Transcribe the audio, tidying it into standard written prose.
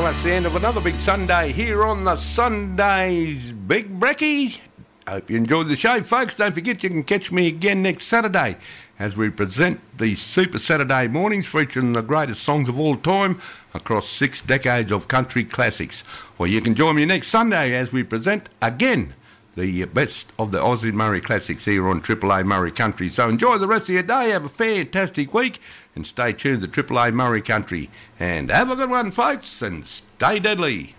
that's the end of another big Sunday here on the Sunday's Big Brekkie. Hope you enjoyed the show, folks. Don't forget you can catch me again next Saturday as we present the Super Saturday mornings featuring the greatest songs of all time across 6 decades of country classics. Or you can join me next Sunday as we present again the best of the Aussie Murray classics here on Triple A Murray Country. So enjoy the rest of your day, have a fantastic week, and stay tuned to Triple A Murray Country. And have a good one, folks, and stay deadly.